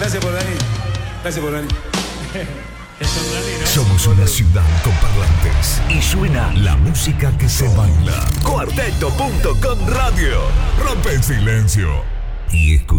Gracias por venir. Gracias por venir. Somos una ciudad con parlantes y suena la música que se baila. Cuarteto.com Radio. Rompe el silencio y escucha.